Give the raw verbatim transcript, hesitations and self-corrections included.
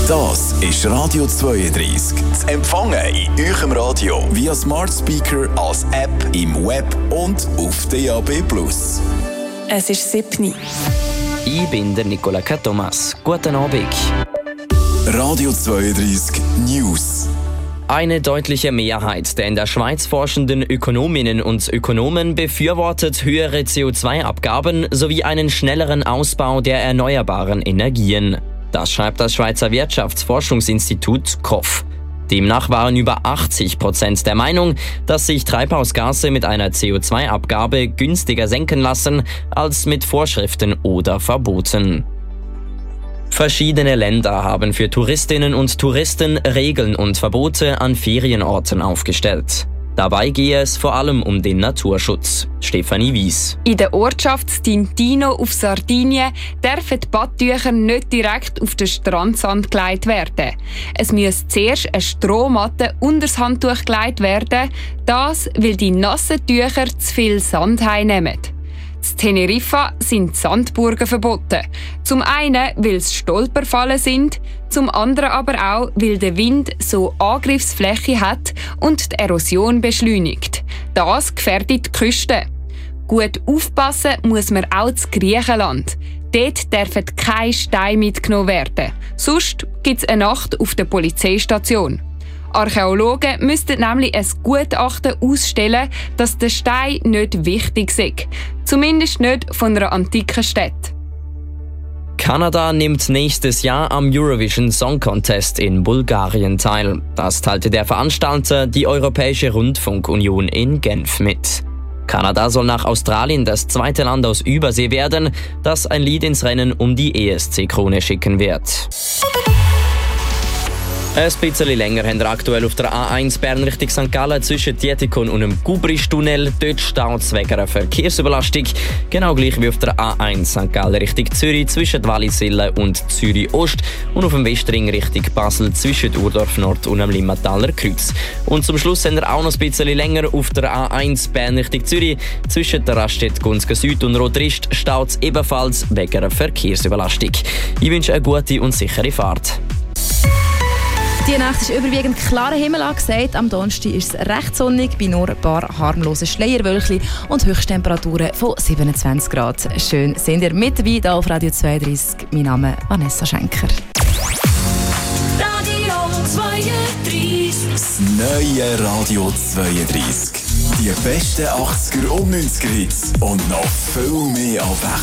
Das ist Radio zweiunddreißig. Zu empfangen in eurem Radio via Smart Speaker, als App, im Web und auf D A B plus. Es ist siebni. Ich bin der Nicola Thomas. Guten Abend. Radio zweiunddreißig News. Eine deutliche Mehrheit der in der Schweiz forschenden Ökonominnen und Ökonomen befürwortet höhere C O zwei Abgaben sowie einen schnelleren Ausbau der erneuerbaren Energien. Das schreibt das Schweizer Wirtschaftsforschungsinstitut K O F. Demnach waren über achtzig Prozent der Meinung, dass sich Treibhausgase mit einer C O zwei Abgabe günstiger senken lassen als mit Vorschriften oder Verboten. Verschiedene Länder haben für Touristinnen und Touristen Regeln und Verbote an Ferienorten aufgestellt. Dabei gehe es vor allem um den Naturschutz. Stefanie Wies. In der Ortschaft Tintino auf Sardinien dürfen die Badtücher nicht direkt auf den Strandsand gelegt werden. Es muss zuerst eine Strohmatte unter das Handtuch gelegt werden, das, weil die nassen Tücher zu viel Sand heimnehmen. In Teneriffa sind Sandburgen verboten. Zum einen, weil es Stolperfallen sind, zum anderen aber auch, weil der Wind so Angriffsfläche hat und die Erosion beschleunigt. Das gefährdet die Küste. Gut aufpassen muss man auch in Griechenland. Dort dürfen keine Steine mitgenommen werden. Sonst gibt es eine Nacht auf der Polizeistation. Archäologen müssten nämlich ein Gutachten ausstellen, dass der Stein nicht wichtig ist. Zumindest nicht von einer antiken Stadt. Kanada nimmt nächstes Jahr am Eurovision Song Contest in Bulgarien teil. Das teilte der Veranstalter, die Europäische Rundfunkunion in Genf, mit. Kanada soll nach Australien das zweite Land aus Übersee werden, das ein Lied ins Rennen um die E S C-Krone schicken wird. Ein bisschen länger haben wir aktuell auf der A eins Bern Richtung Sankt Gallen zwischen Dietikon und dem Gubristunnel. Dort staut es wegen einer Verkehrsüberlastung. Genau gleich wie auf der A eins Sankt Gallen Richtung Zürich zwischen Wallisellen und Zürich Ost. Und auf dem Westring Richtung Basel zwischen Urdorf Nord und dem Limmataler Kreuz. Und zum Schluss haben wir auch noch ein bisschen länger auf der A eins Bern Richtung Zürich. Zwischen der Raststätte Gunzgen Süd und Rotrist staut es ebenfalls wegen einer Verkehrsüberlastung. Ich wünsche eine gute und sichere Fahrt. Die Nacht ist überwiegend klarer Himmel angesagt. Am Donnerstag ist es recht sonnig, bei nur ein paar harmlosen Schleierwölkchen und Höchsttemperaturen von siebenundzwanzig Grad. Schön sind ihr mit dabei hier auf Radio zweiunddreißig. Mein Name ist Vanessa Schenker. Radio zweiunddreißig. Das neue Radio zweiunddreißig. Die besten achtziger und neunziger Hits und noch viel mehr Abwechslung.